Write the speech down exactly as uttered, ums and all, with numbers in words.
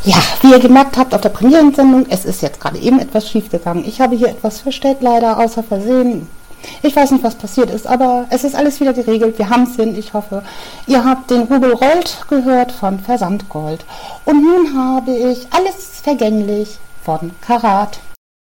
Ja, wie ihr gemerkt habt auf der Premierensendung, es ist jetzt gerade eben etwas schief gegangen. Ich habe hier etwas verstellt, leider, außer Versehen. Ich weiß nicht, was passiert ist, aber es ist alles wieder geregelt. Wir haben es hin. Ich hoffe, ihr habt den Rubel rollt gehört von Versandgold. Und nun habe ich Alles vergänglich von Karat.